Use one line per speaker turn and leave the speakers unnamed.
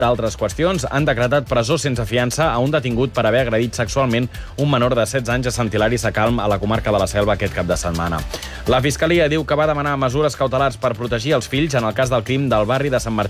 d'altres qüestions, han decretat presó sense fiança a un detingut per haver agredit sexualment un menor de 16 anys a Sant Hilari Sacalm, a la comarca de la Selva, aquest cap de setmana. La Fiscalia diu que va demanar mesures cautelars per protegir els fills en el cas del crim del barri de Sant Martí